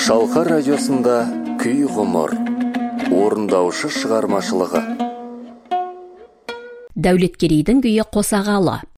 Шалқар радиосында күй ғұмыр, орындаушы шығармашылығы. Дәулеткерейдің күйі Қосағалы.